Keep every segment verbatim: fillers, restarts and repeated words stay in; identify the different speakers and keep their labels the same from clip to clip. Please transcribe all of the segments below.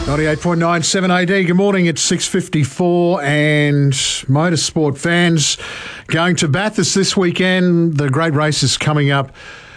Speaker 1: ninety-eight point nine seven A D. Good morning. It's six fifty-four and motorsport fans going to Bathurst this weekend. The great race is coming up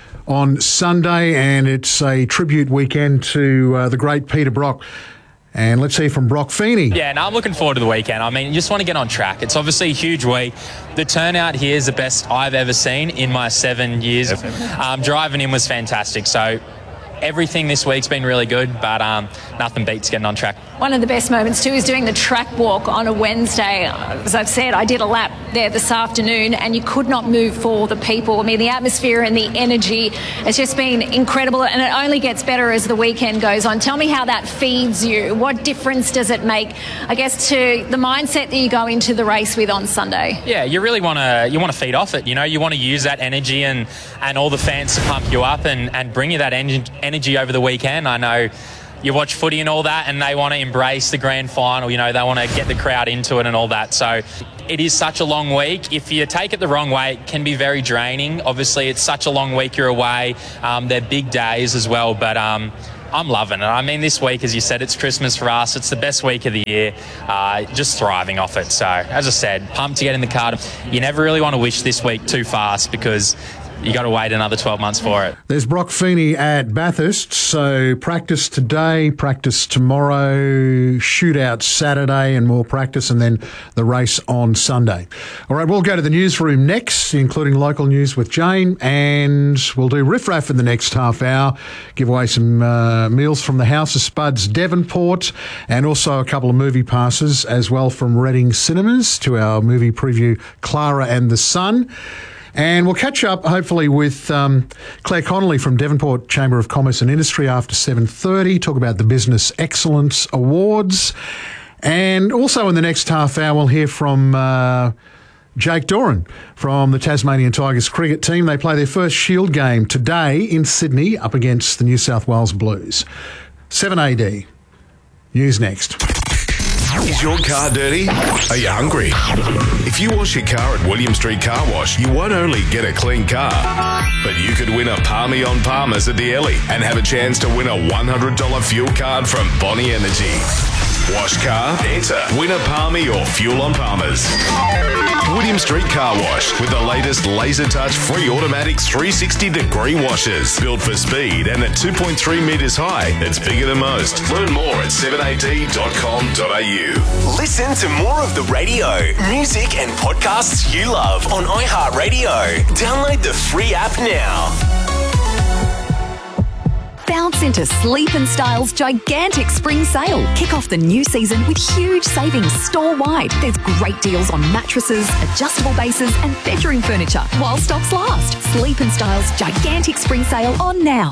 Speaker 1: on Sunday and it's a tribute weekend to uh, the great Peter Brock. And let's hear from Brock Feeney.
Speaker 2: Yeah, no, I'm looking forward to the weekend. I mean, you just want to get on track. It's obviously a huge week. The turnout here is the best I've ever seen in my seven years. Um, driving in was fantastic. So everything this week's been really good, but um, nothing beats getting on track.
Speaker 3: One of the best moments too is doing the track walk on a Wednesday. As I've said, I did a lap there this afternoon and you could not move for the people. I mean, the atmosphere and the energy, it's just been incredible, and it only gets better as the weekend goes on. Tell me how that feeds you. What difference does it make, I guess, to the mindset that you go into the race with on Sunday?
Speaker 2: Yeah, you really want to you want to feed off it. You know, you want to use that energy and, and all the fans to pump you up and, and bring you that en- energy over the weekend. I know you watch footy and all that and they want to embrace the grand final, you know, they want to get the crowd into it and all that. So it is such a long week. If you take it the wrong way, it can be very draining. Obviously, it's such a long week you're away. Um, they're big days as well, but um, I'm loving it. I mean, this week, as you said, it's Christmas for us. It's the best week of the year. Uh, just thriving off it. So, as I said, pumped to get in the car. You never really want to wish this week too fast because you got to wait another twelve months for it.
Speaker 1: There's Brock Feeney at Bathurst. So practice today, practice tomorrow, shootout Saturday and more practice, and then the race on Sunday. All right, we'll go to the newsroom next, including local news with Jane, and we'll do Riff Raff in the next half hour, give away some uh, meals from the House of Spuds Devonport, and also a couple of movie passes as well from Reading Cinemas to our movie preview, Clara and the Sun. And we'll catch up, hopefully, with um, Claire Connolly from Devonport Chamber of Commerce and Industry after seven thirty, talk about the Business Excellence Awards. And also in the next half hour, we'll hear from uh, Jake Doran from the Tasmanian Tigers cricket team. They play their first Shield game today in Sydney up against the New South Wales Blues. seven A D. News next.
Speaker 4: Is your car dirty? Are you hungry? If you wash your car at William Street Car Wash, you won't only get a clean car, but you could win a Palmy on Palmers at the Ellie and have a chance to win a one hundred dollars fuel card from Bonnie Energy. Wash car, enter, win a Palmy or fuel on Palmers. William Street Car Wash with the latest laser touch free automatic three sixty degree washers. Built for speed and at two point three metres high, it's bigger than most. Learn more at seven a d dot com dot a u.
Speaker 5: Listen to more of the radio, music and podcasts you love on iHeartRadio. Download the free app now.
Speaker 6: Bounce into Sleep and Style's gigantic spring sale. Kick off the new season with huge savings store-wide. There's great deals on mattresses, adjustable bases and bedroom furniture while stocks last. Sleep and Style's gigantic spring sale on now.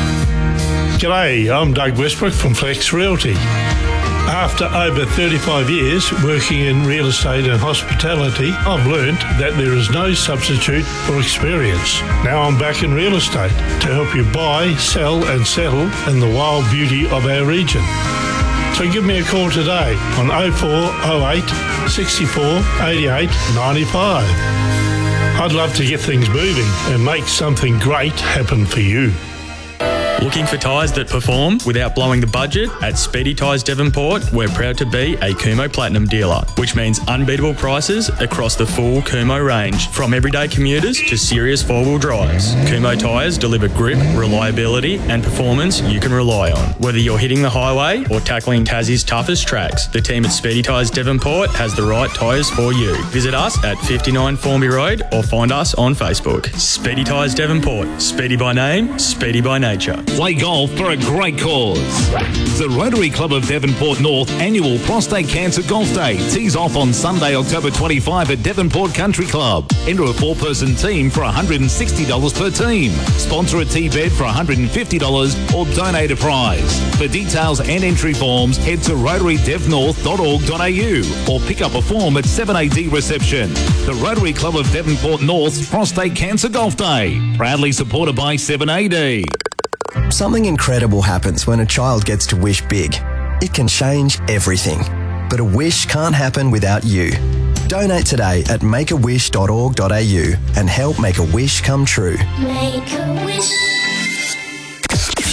Speaker 7: G'day, I'm Doug Westbrook from Flex Realty. After over thirty-five years working in real estate and hospitality, I've learned that there is no substitute for experience. Now I'm back in real estate to help you buy, sell and settle in the wild beauty of our region. So give me a call today on oh four oh eight, sixty-four, eighty-eight, ninety-five. I'd love to get things moving and make something great happen for you.
Speaker 8: Looking for tyres that perform without blowing the budget? At Speedy Tyres Devonport, we're proud to be a Kumho Platinum dealer, which means unbeatable prices across the full Kumho range, from everyday commuters to serious four-wheel drives. Kumho tyres deliver grip, reliability and performance you can rely on. Whether you're hitting the highway or tackling Tassie's toughest tracks, the team at Speedy Tyres Devonport has the right tyres for you. Visit us at fifty-nine Formby Road or find us on Facebook. Speedy Tyres Devonport. Speedy by name, speedy by nature.
Speaker 9: Play golf for a great cause. The Rotary Club of Devonport North annual Prostate Cancer Golf Day tees off on Sunday, October twenty-fifth at Devonport Country Club. Enter a four-person team for one hundred sixty dollars per team. Sponsor a tee bed for one hundred fifty dollars or donate a prize. For details and entry forms, head to rotary dev north dot org dot a u or pick up a form at seven A D reception. The Rotary Club of Devonport North's Prostate Cancer Golf Day, proudly supported by seven A D.
Speaker 10: Something incredible happens when a child gets to wish big. It can change everything. But a wish can't happen without you. Donate today at make a wish dot org dot a u and help make a wish come true.
Speaker 11: Make a wish.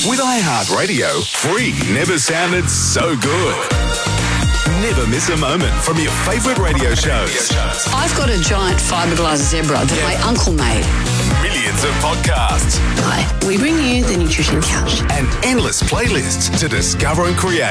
Speaker 4: With iHeartRadio, free never sounded so good. Never miss a moment from your favourite radio shows.
Speaker 11: I've got a giant fiberglass zebra that my uncle made.
Speaker 4: Millions of podcasts.
Speaker 11: Hi, we bring you the Nutrition Couch.
Speaker 4: And endless playlists to discover and create.